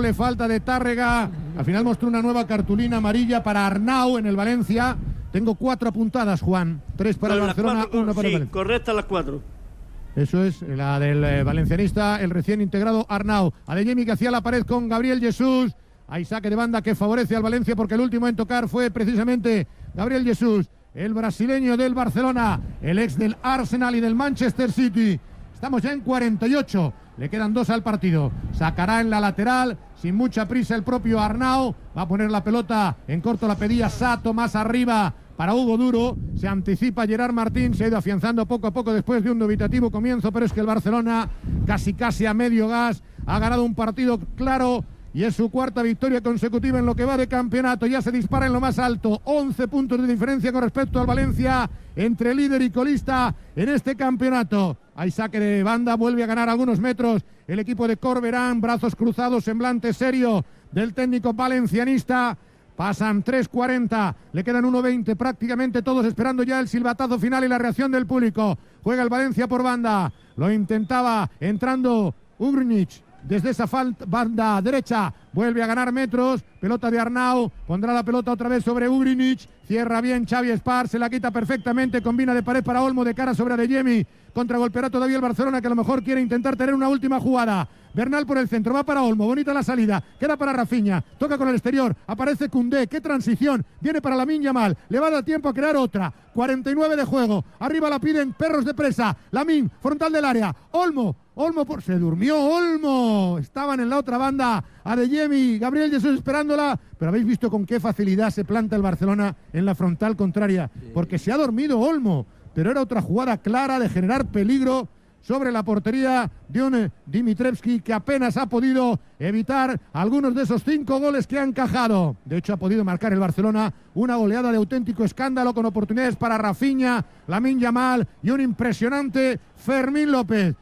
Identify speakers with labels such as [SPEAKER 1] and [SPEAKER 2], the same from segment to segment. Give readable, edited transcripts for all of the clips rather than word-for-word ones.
[SPEAKER 1] doble falta de Tárrega. Al final mostró una nueva cartulina amarilla para Arnau en el Valencia. Tengo 4 apuntadas, Juan. 3 para el Barcelona, 1 para el Valencia.
[SPEAKER 2] Correctas las 4.
[SPEAKER 1] Eso es, la del valencianista, el recién integrado Arnau. Adeyemi que hacía la pared con Gabriel Jesús. Hay saque de banda que favorece al Valencia porque el último en tocar fue precisamente Gabriel Jesús, el brasileño del Barcelona, el ex del Arsenal y del Manchester City. Estamos ya en 48, le quedan 2 al partido. Sacará en la lateral, sin mucha prisa el propio Arnau. Va a poner la pelota en corto, la pedía Sato, más arriba para Hugo Duro. Se anticipa Gerard Martín, se ha ido afianzando poco a poco después de un dubitativo comienzo, pero es que el Barcelona casi a medio gas ha ganado un partido claro y es su 4ª victoria consecutiva en lo que va de campeonato. Ya se dispara en lo más alto, 11 puntos de diferencia con respecto al Valencia entre líder y colista en este campeonato. Hay saque de banda, vuelve a ganar algunos metros el equipo de Corberán, brazos cruzados, semblante serio del técnico valencianista. Pasan 3:40, le quedan 1:20, prácticamente todos esperando ya el silbatazo final y la reacción del público. Juega el Valencia por banda, lo intentaba entrando Ugrinic. Desde esa banda derecha vuelve a ganar metros, pelota de Arnau, pondrá la pelota otra vez sobre Ugrinic, cierra bien Xavi Espar, se la quita perfectamente, combina de pared para Olmo de cara sobre Adeyemi, contragolpeará todavía el Barcelona que a lo mejor quiere intentar tener una última jugada. Bernal por el centro, va para Olmo, bonita la salida, queda para Rafinha, toca con el exterior, aparece Koundé, qué transición, viene para Lamine Yamal, le va a dar tiempo a crear otra, 49 de juego, arriba la piden perros de presa, Lamine, frontal del área, Olmo se durmió Olmo, estaban en la otra banda, Adeyemi, Gabriel Jesús esperándola, pero habéis visto con qué facilidad se planta el Barcelona en la frontal contraria, porque se ha dormido Olmo, pero era otra jugada clara de generar peligro sobre la portería de un Dimitrievski que apenas ha podido evitar algunos de esos 5 goles que ha encajado. De hecho, ha podido marcar el Barcelona una goleada de auténtico escándalo con oportunidades para Rafinha, Lamine Yamal y un impresionante Fermín López.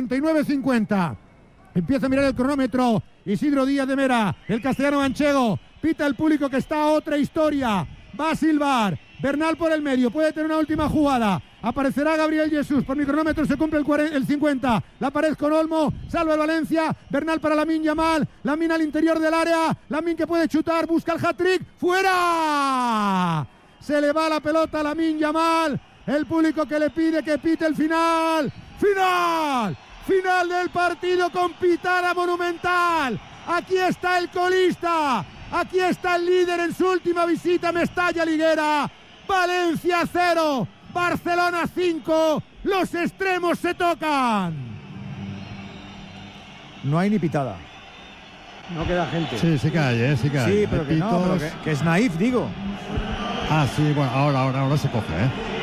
[SPEAKER 1] 49-50. Empieza a mirar el cronómetro Isidro Díaz de Mera, el castellano manchego. Pita el público que está a otra historia. Va a silbar. Bernal por el medio, puede tener una última jugada. Aparecerá Gabriel Jesús, por mi cronómetro se cumple el 50. La pared con Olmo, salva el Valencia. Bernal para Lamine Yamal, Lamine al interior del área. Lamine que puede chutar, busca el hat-trick. ¡Fuera! Se le va la pelota a Lamine Yamal. El público que le pide que pite el final. Final del partido con pitana monumental. Aquí está el colista. Aquí está el líder en su última visita a Mestalla Liguera. Valencia 0, Barcelona 5. Los extremos se tocan.
[SPEAKER 3] No hay ni pitada. No queda gente.
[SPEAKER 4] Sí, sí que hay, sí que hay.
[SPEAKER 3] Sí, pero que no, pero que es naif, digo.
[SPEAKER 4] Ah, sí, bueno, ahora se coge,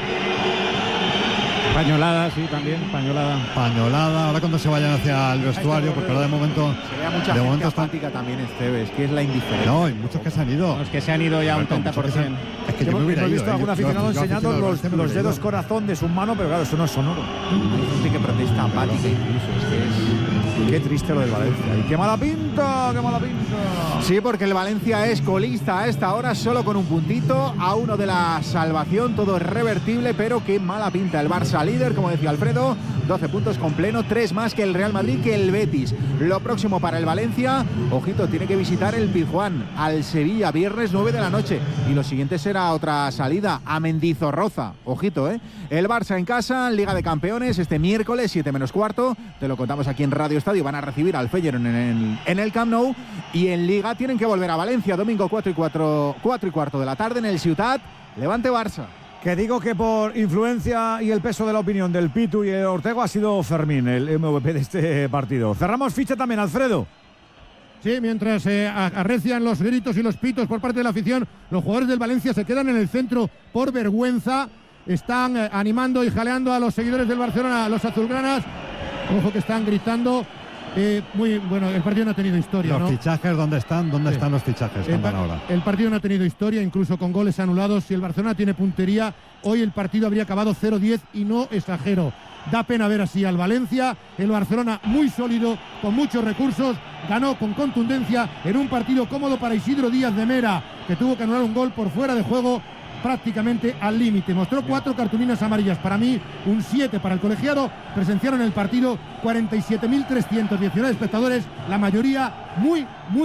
[SPEAKER 5] Pañolada, sí, también, pañolada. Ahora cuando se vayan hacia el vestuario, porque ahora de momento...
[SPEAKER 6] Sería mucha gente apática también, Esteves, que es la indiferencia.
[SPEAKER 4] No, hay muchos que se han ido.
[SPEAKER 5] Los que se han ido ya un 30%.
[SPEAKER 4] Es que yo me hubiera
[SPEAKER 3] Hemos
[SPEAKER 4] ido.
[SPEAKER 3] visto a algún aficionado enseñando los dedos corazón de su mano, pero claro, eso no es sonoro.
[SPEAKER 6] Hay gente que protesta apática incluso, es que es...
[SPEAKER 3] Qué triste lo del Valencia. Y qué mala pinta, qué mala pinta.
[SPEAKER 6] Sí, porque el Valencia es colista a esta hora, solo con un puntito, a 1 de la salvación, todo es revertible, pero qué mala pinta. El Barça líder, como decía Alfredo, 12 puntos con pleno, 3 más que el Real Madrid, que el Betis. Lo próximo para el Valencia, ojito, tiene que visitar el Pizjuán al Sevilla, viernes 9 de la noche. Y lo siguiente será otra salida a Mendizorroza, ojito, El Barça en casa, Liga de Campeones, este miércoles, 7 menos cuarto, te lo contamos aquí en Radio Estadio, van a recibir al Feyenoord en el Camp Nou, y en Liga tienen que volver a Valencia, domingo 4 y cuarto de la tarde en el Ciutat, Levante Barça.
[SPEAKER 3] Que digo que por influencia y el peso de la opinión del Pitu y el Ortega ha sido Fermín el MVP de este partido. Cerramos ficha también, Alfredo.
[SPEAKER 1] Sí, mientras arrecian los gritos y los pitos por parte de la afición, los jugadores del Valencia se quedan en el centro por vergüenza. Están animando y jaleando a los seguidores del Barcelona, a los azulgranas. Ojo que están gritando. Muy bueno, el partido no ha tenido historia.
[SPEAKER 4] Los fichajes, ¿dónde están? ¿Dónde están los fichajes?
[SPEAKER 1] El partido no ha tenido historia, incluso con goles anulados. Si el Barcelona tiene puntería, hoy el partido habría acabado 0-10 y no exagero. Da pena ver así al Valencia. El Barcelona muy sólido, con muchos recursos, ganó con contundencia en un partido cómodo para Isidro Díaz de Mera, que tuvo que anular un gol por fuera de juego prácticamente al límite. Mostró 4 cartulinas amarillas. Para mí, un 7 para el colegiado. Presenciaron el partido 47.319 espectadores, la mayoría muy